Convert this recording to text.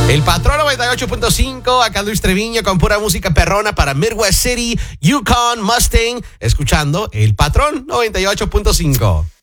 El Patrón 98.5, acá Luis Treviño con pura música perrona para Midwest City, Yukon, Mustang, escuchando El Patrón 98.5.